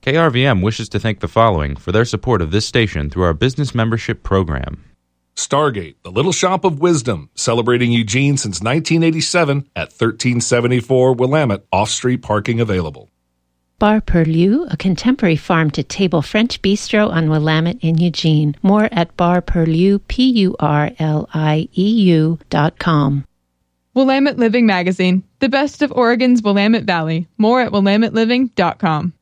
KRVM wishes to thank the following for their support of this station through our business membership program. Stargate, the Little Shop of Wisdom, celebrating Eugene since 1987 at 1374 Willamette, off-street parking available. Bar Perlieu, a contemporary farm-to-table French bistro on Willamette in Eugene. More at barperlieu, PURLIEU.com. Willamette Living Magazine, the best of Oregon's Willamette Valley. More at willametteliving.com.